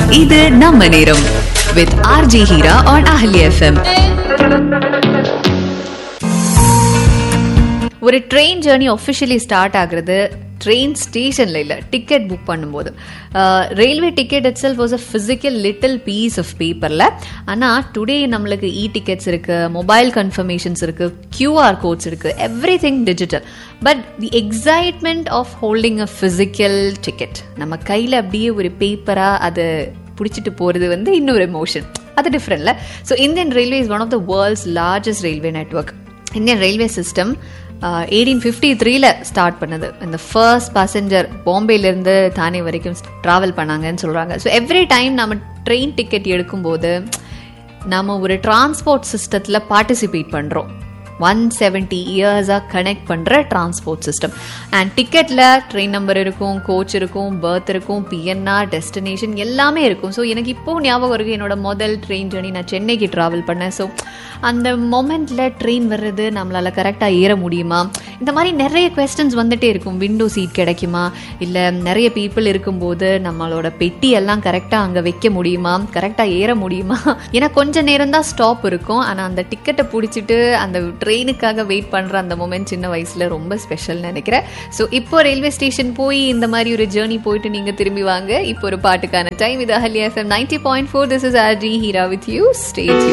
இது நம்ம நேரம் with RJ Hira on Ahli FM. ஒரு ட்ரெயின் ஜேர்னி ஒஃபிஷியலி ஸ்டார்ட் ஆகுறது ட்ரெயின் ஸ்டேஷன்ல இல்ல, டிக்கெட் புக் பண்ணும்போது. Railway ticket it self was a physical little piece of பேப்பர்ல. ஆனா டுடே நம்மளுக்கு இ டிக்கெட்ஸ் இருக்கு, மொபைல் கன்ஃபர்மேஷன்ஸ் இருக்கு, QR கோட்ஸ் இருக்கு, everything digital. But the excitement of holding a physical ticket, நம்ம கையில அப்படியே ஒரு பேப்பரா அது பிடிச்சிட்டு போறது இன்னொரு எமோஷன், அது டிஃப்ரெண்ட்ல. So Indian railway is one of the world's largest railway network. Indian railway system 1853ல start பண்ணது. இந்த ஃபர்ஸ்ட் பேசஞ்சர் பாம்பேலேருந்து தானே வரைக்கும் ட்ராவல் பண்ணாங்கன்னு சொல்கிறாங்க. ஸோ எவ்ரி டைம் நம்ம ட்ரெயின் டிக்கெட் எடுக்கும்போது நம்ம ஒரு டிரான்ஸ்போர்ட் சிஸ்டத்தில் பார்ட்டிசிபேட் பண்ணுறோம். 170 இயர்ஸாக கனெக்ட் பண்ணுற transport system. And டிக்கெட்டில் train number இருக்கும், கோச் இருக்கும், பர்த் இருக்கும், PNR, டெஸ்டினேஷன் எல்லாமே இருக்கும். ஸோ எனக்கு இப்போது ஞாபகம் இருக்குது, என்னோட முதல் ட்ரெயின் ஜேர்னி நான் சென்னைக்கு ட்ராவல் பண்ணேன். ஸோ அந்த மொமெண்ட்டில் ட்ரெயின் வர்றது, நம்மளால் கரெக்டாக ஏற முடியுமா, இந்த மாதிரி நிறைய கொஸ்டின்ஸ் வந்துட்டே இருக்கும். விண்டோ சீட் கிடைக்குமா, இல்லை நிறைய பீப்புள் இருக்கும்போது நம்மளோட பெட்டி எல்லாம் கரெக்டாக அங்கே வைக்க முடியுமா, கரெக்டாக ஏற முடியுமா. ஏன்னா கொஞ்சம் நேரம் தான் ஸ்டாப் இருக்கும். ஆனால் அந்த டிக்கெட்டை பிடிச்சிட்டு அந்த ட்ரெயினுக்காக வெயிட் பண்ணுற அந்த மொமெண்ட் சின்ன வயசில் ரொம்ப ஸ்பெஷல்னு நினைக்கிறேன். ஸோ இப்போ ரயில்வே ஸ்டேஷன் போய் இந்த மாதிரி ஒரு ஜேர்னி போயிட்டு நீங்கள் திரும்பி வாங்க. இப்போ ஒரு பாட்டுக்கான டைம். இது Ahalya FM 90.4. This is RJ Hira with you. Stay tuned.